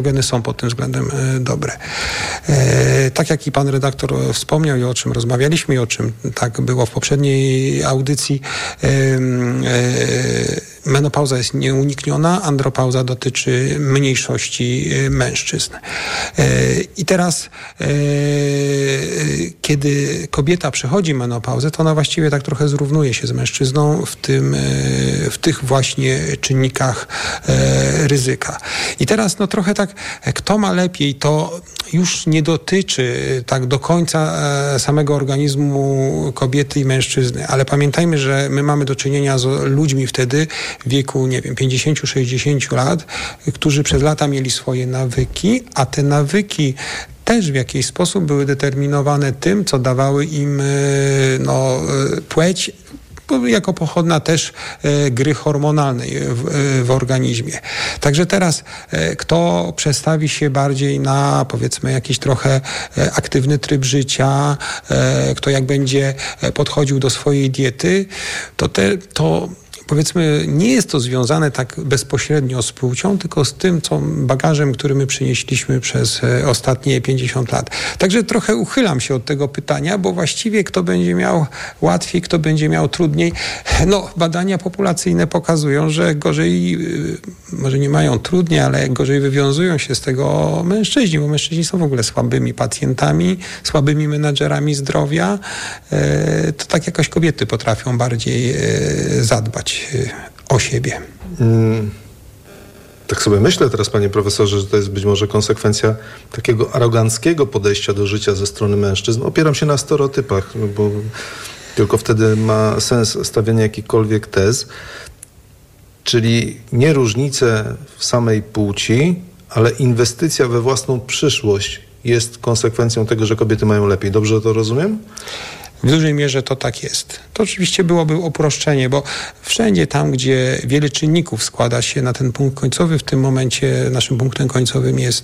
Geny są pod tym względem dobre. Tak jak i pan redaktor wspomniał i o czym rozmawialiśmy i o czym tak było w poprzedniej audycji, menopauza jest nieunikniona, andropauza dotyczy mniejszości mężczyzn. I teraz, kiedy kobieta przechodzi menopauzę, to ona właściwie tak trochę zrównuje się z mężczyzną w tych właśnie czynnikach ryzyka. I teraz trochę tak, kto ma lepiej, to już nie dotyczy tak do końca samego organizmu kobiety i mężczyzny, ale pamiętajmy, że my mamy do czynienia z ludźmi wtedy w wieku, 50-60 lat, którzy przez lata mieli swoje nawyki, a te nawyki też w jakiś sposób były determinowane tym, co dawały im płeć, jako pochodna też gry hormonalnej w organizmie. Także teraz kto przestawi się bardziej na, powiedzmy, jakiś trochę aktywny tryb życia, kto jak będzie podchodził do swojej diety, to powiedzmy, nie jest to związane tak bezpośrednio z płcią, tylko z tym, bagażem, który my przynieśliśmy przez ostatnie 50 lat. Także trochę uchylam się od tego pytania, bo właściwie kto będzie miał łatwiej, kto będzie miał trudniej. Badania populacyjne pokazują, że gorzej, może nie mają trudniej, ale gorzej wywiązują się z tego mężczyźni, bo mężczyźni są w ogóle słabymi pacjentami, słabymi menadżerami zdrowia. To tak jakoś kobiety potrafią bardziej zadbać o siebie. Tak sobie myślę teraz, panie profesorze, że to jest być może konsekwencja takiego aroganckiego podejścia do życia ze strony mężczyzn. Opieram się na stereotypach, bo tylko wtedy ma sens stawianie jakichkolwiek tez. Czyli nie różnice w samej płci, ale inwestycja we własną przyszłość jest konsekwencją tego, że kobiety mają lepiej. Dobrze to rozumiem? W dużej mierze to tak jest. To oczywiście byłoby uproszczenie, bo wszędzie tam, gdzie wiele czynników składa się na ten punkt końcowy, w tym momencie naszym punktem końcowym jest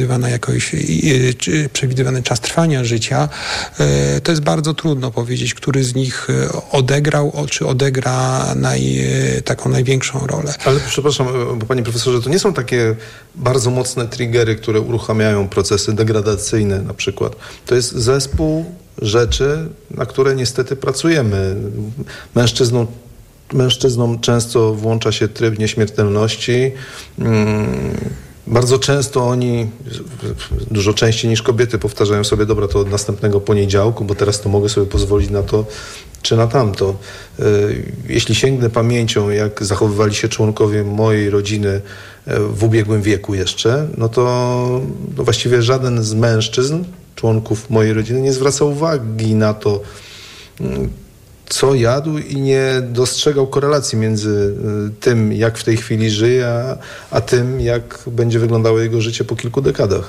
przewidywany czas trwania życia, to jest bardzo trudno powiedzieć, który z nich odegrał, czy odegra taką największą rolę. Ale przepraszam, bo panie profesorze, to nie są takie bardzo mocne triggery, które uruchamiają procesy degradacyjne na przykład. To jest zespół rzeczy, na które niestety pracujemy. Mężczyznom często włącza się tryb nieśmiertelności. Bardzo często oni, dużo częściej niż kobiety, powtarzają sobie, dobra, to od następnego poniedziałku, bo teraz to mogę sobie pozwolić na to czy na tamto. Jeśli sięgnę pamięcią, jak zachowywali się członkowie mojej rodziny w ubiegłym wieku jeszcze, to właściwie żaden z mężczyzn, członków mojej rodziny, nie zwracał uwagi na to, co jadł i nie dostrzegał korelacji między tym, jak w tej chwili żyje, a tym, jak będzie wyglądało jego życie po kilku dekadach.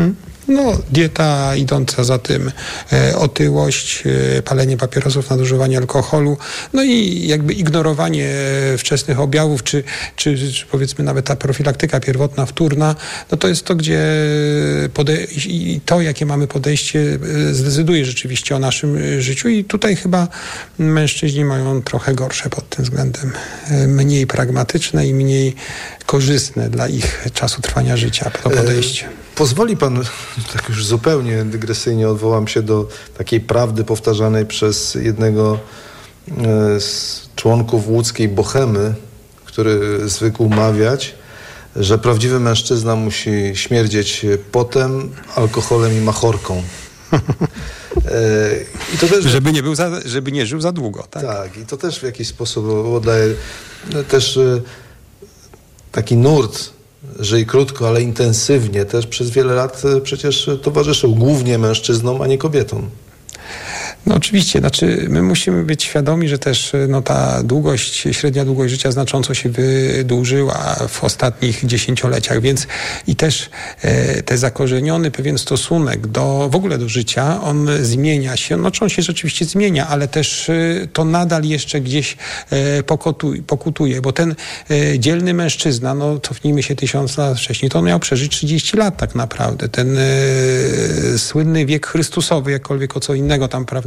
Dieta idąca za tym, otyłość, palenie papierosów, nadużywanie alkoholu, i jakby ignorowanie wczesnych objawów, czy powiedzmy nawet ta profilaktyka pierwotna, wtórna, to jest to, gdzie jakie mamy podejście, zdecyduje rzeczywiście o naszym życiu i tutaj chyba mężczyźni mają trochę gorsze pod tym względem. Mniej pragmatyczne i mniej korzystne dla ich czasu trwania życia to podejście. Pozwoli pan, tak już zupełnie dygresyjnie odwołam się do takiej prawdy powtarzanej przez jednego z członków łódzkiej Bohemy, który zwykł mawiać, że prawdziwy mężczyzna musi śmierdzieć potem, alkoholem i machorką. I to też, żeby nie żył za długo. Tak? Tak, i to też w jakiś sposób oddaje też taki nurt, żyj krótko, ale intensywnie, też przez wiele lat przecież towarzyszył głównie mężczyznom, a nie kobietom. Oczywiście, my musimy być świadomi, że też ta średnia długość życia znacząco się wydłużyła w ostatnich dziesięcioleciach, więc i też ten zakorzeniony pewien stosunek w ogóle do życia, on zmienia się, on się rzeczywiście zmienia, ale też to nadal jeszcze gdzieś pokutuje, bo ten dzielny mężczyzna, cofnijmy się 1000 lat wcześniej, to on miał przeżyć 30 lat tak naprawdę. Ten słynny wiek Chrystusowy, jakkolwiek o co innego tam, prawda,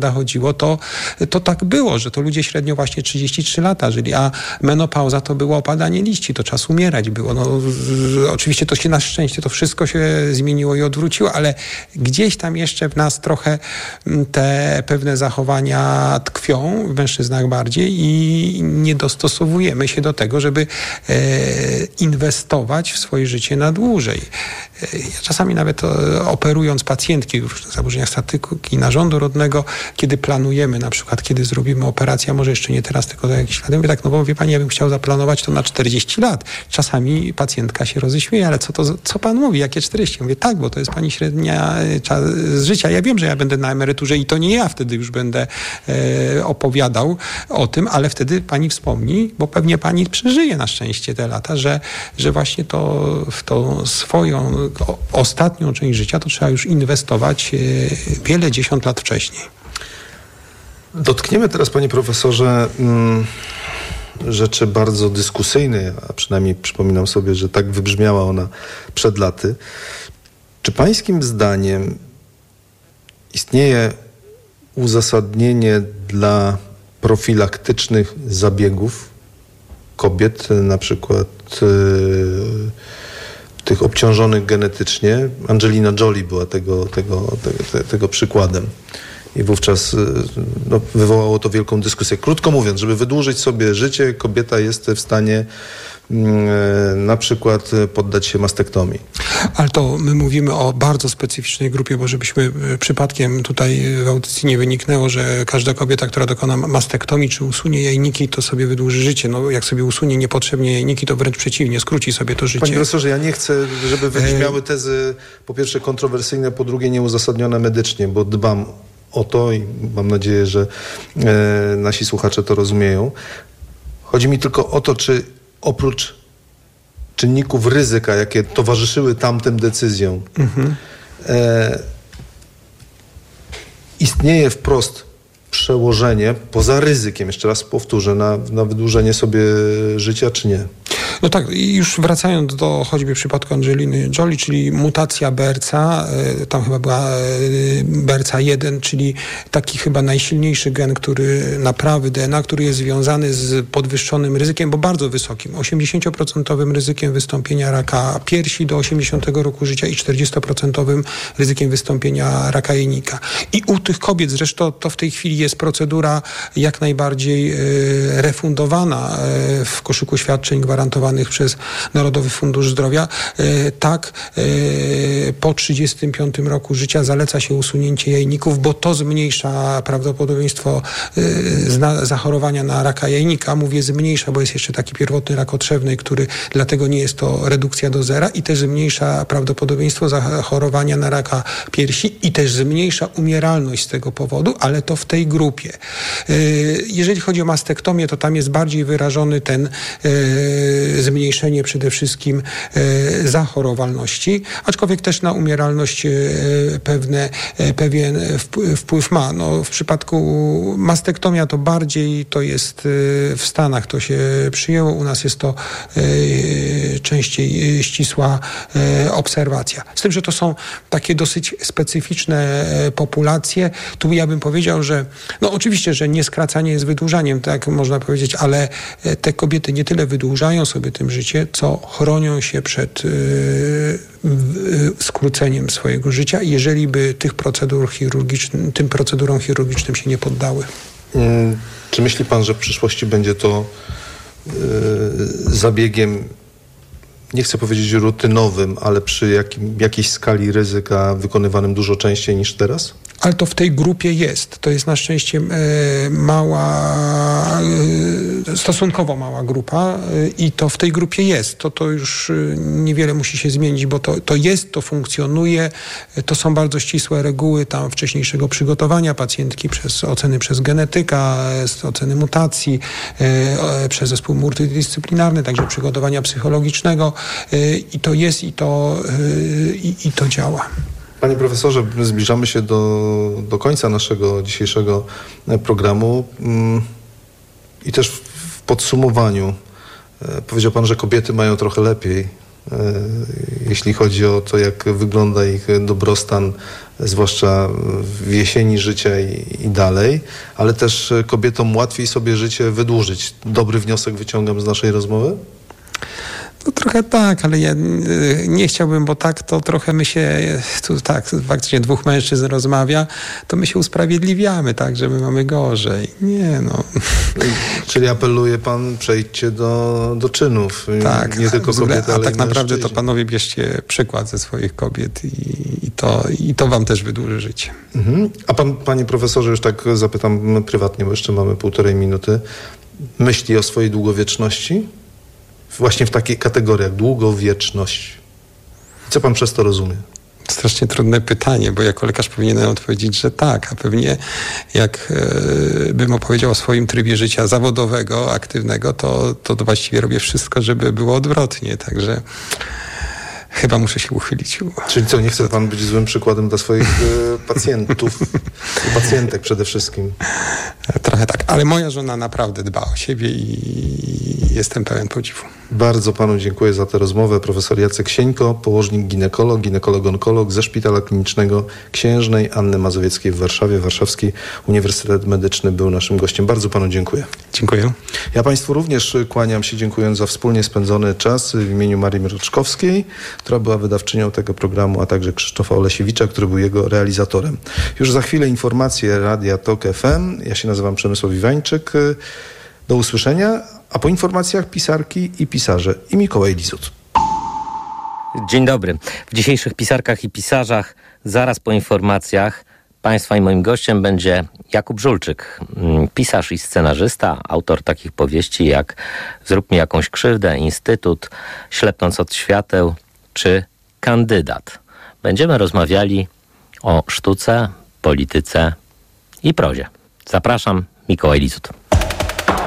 prawda, chodziło, to tak było, że to ludzie średnio właśnie 33 lata żyli, a menopauza to było opadanie liści, to czas umierać było. No, oczywiście to się na szczęście, to wszystko się zmieniło i odwróciło, ale gdzieś tam jeszcze w nas trochę te pewne zachowania tkwią, w mężczyznach bardziej, i nie dostosowujemy się do tego, żeby inwestować w swoje życie na dłużej. Ja czasami nawet operując pacjentki w różnych zaburzeniach statyki narządu rodnego, kiedy planujemy na przykład, kiedy zrobimy operację, a może jeszcze nie teraz, tylko za jakiś lat, ja mówię tak, no bo wie pani, ja bym chciał zaplanować to na 40 lat. Czasami pacjentka się roześmieje, ale co pan mówi, jakie 40? Ja mówię, tak, bo to jest pani średnia czas życia. Ja wiem, że ja będę na emeryturze i to nie ja wtedy już będę opowiadał o tym, ale wtedy pani wspomni, bo pewnie pani przeżyje na szczęście te lata, że właśnie w tą swoją ostatnią część życia to trzeba już inwestować wiele dziesiąt lat wcześniej. Dotkniemy teraz, panie profesorze, rzeczy bardzo dyskusyjnej, a przynajmniej przypominam sobie, że tak wybrzmiała ona przed laty. Czy pańskim zdaniem istnieje uzasadnienie dla profilaktycznych zabiegów kobiet, na przykład tych obciążonych genetycznie? Angelina Jolie była tego przykładem. I wówczas wywołało to wielką dyskusję. Krótko mówiąc, żeby wydłużyć sobie życie, kobieta jest w stanie na przykład poddać się mastektomii. Ale to my mówimy o bardzo specyficznej grupie, bo żebyśmy przypadkiem tutaj w audycji nie wyniknęło, że każda kobieta, która dokona mastektomii czy usunie jajniki, to sobie wydłuży życie. No jak sobie usunie niepotrzebnie jajniki, to wręcz przeciwnie, skróci sobie to życie. Panie profesorze, ja nie chcę, żeby wybrzmiały tezy po pierwsze kontrowersyjne, po drugie nieuzasadnione medycznie, bo dbam o to i mam nadzieję, że nasi słuchacze to rozumieją. Chodzi mi tylko o to, czy oprócz czynników ryzyka, jakie towarzyszyły tamtym decyzjom, istnieje wprost przełożenie, poza ryzykiem, jeszcze raz powtórzę, na wydłużenie sobie życia, czy nie? No tak, i już wracając do choćby przypadku Angeliny Jolie, czyli mutacja BRCA, tam chyba była BRCA1, czyli taki chyba najsilniejszy gen, który naprawy DNA, który jest związany z podwyższonym ryzykiem, bo bardzo wysokim, 80% ryzykiem wystąpienia raka piersi do 80 roku życia i 40% ryzykiem wystąpienia raka jajnika. I u tych kobiet zresztą to w tej chwili jest procedura jak najbardziej refundowana w koszyku świadczeń gwarantowanych przez Narodowy Fundusz Zdrowia. Tak, po 35 roku życia zaleca się usunięcie jajników, bo to zmniejsza prawdopodobieństwo zachorowania na raka jajnika. Mówię zmniejsza, bo jest jeszcze taki pierwotny rak otrzewnej, który dlatego nie jest to redukcja do zera i też zmniejsza prawdopodobieństwo zachorowania na raka piersi i też zmniejsza umieralność z tego powodu, ale to w tej grupie. Jeżeli chodzi o mastektomię, to tam jest bardziej wyrażony ten zmniejszenie przede wszystkim zachorowalności, aczkolwiek też na umieralność pewien wpływ ma. No, w przypadku mastektomia to bardziej to jest w Stanach to się przyjęło, u nas jest to częściej ścisła obserwacja. Z tym, że to są takie dosyć specyficzne populacje. Tu ja bym powiedział, że no oczywiście, że nie skracanie jest wydłużaniem, tak można powiedzieć, ale te kobiety nie tyle wydłużają sobie tym życie, co chronią się przed skróceniem swojego życia, jeżeli by tym procedurom chirurgicznym się nie poddały. Czy myśli pan, że w przyszłości będzie to zabiegiem, nie chcę powiedzieć rutynowym, ale przy jakiejś skali ryzyka wykonywanym dużo częściej niż teraz? Ale to w tej grupie jest. To jest na szczęście stosunkowo mała grupa i to w tej grupie jest. To już niewiele musi się zmienić, bo to jest, to funkcjonuje. To są bardzo ścisłe reguły tam wcześniejszego przygotowania pacjentki przez genetyka, oceny mutacji, przez zespół multidyscyplinarny, także przygotowania psychologicznego i to jest i to działa. Panie profesorze, zbliżamy się do końca naszego dzisiejszego programu i też w podsumowaniu powiedział pan, że kobiety mają trochę lepiej, jeśli chodzi o to, jak wygląda ich dobrostan, zwłaszcza w jesieni życia i dalej, ale też kobietom łatwiej sobie życie wydłużyć. Dobry wniosek wyciągam z naszej rozmowy? No trochę tak, ale ja nie chciałbym, bo tak to trochę my się, tu tak faktycznie dwóch mężczyzn rozmawia, to my się usprawiedliwiamy, tak, że my mamy gorzej. Nie, no. Czyli apeluje pan, przejdźcie do czynów. Tak, nie tylko kobiety, ale a tak naprawdę mężczyźni. to panowie bierzcie przykład ze swoich kobiet i to wam też wydłuży życie. Mhm. A pan, panie profesorze, już tak zapytam prywatnie, bo jeszcze mamy 1,5 minuty, myśli o swojej długowieczności? Właśnie w takiej kategorii jak długowieczność. Co pan przez to rozumie? Strasznie trudne pytanie, bo jako lekarz powinienem odpowiedzieć, że tak, a pewnie jak bym opowiedział o swoim trybie życia zawodowego, aktywnego, to właściwie robię wszystko, żeby było odwrotnie, także chyba muszę się uchylić. Czyli co, nie chce pan być złym przykładem dla swoich pacjentów, pacjentek przede wszystkim? Trochę tak, ale moja żona naprawdę dba o siebie i jestem pełen podziwu. Bardzo panu dziękuję za tę rozmowę. Profesor Jacek Sieńko, położnik ginekolog-onkolog ze Szpitala Klinicznego Księżnej Anny Mazowieckiej w Warszawie. Warszawski Uniwersytet Medyczny był naszym gościem. Bardzo panu dziękuję. Dziękuję. Ja państwu również kłaniam się, dziękując za wspólnie spędzony czas w imieniu Marii Mroczkowskiej, która była wydawczynią tego programu, a także Krzysztofa Olesiewicza, który był jego realizatorem. Już za chwilę informacje Radia Tok FM. Ja się nazywam Przemysław Iwańczyk. Do usłyszenia, a po informacjach pisarki i pisarze i Mikołaj Lizut. Dzień dobry. W dzisiejszych pisarkach i pisarzach, zaraz po informacjach, państwa i moim gościem będzie Jakub Żulczyk, pisarz i scenarzysta, autor takich powieści jak Zrób mi jakąś krzywdę, Instytut, Ślepnąc od świateł czy Kandydat. Będziemy rozmawiali o sztuce, polityce i prozie. Zapraszam, Mikołaj Lizut.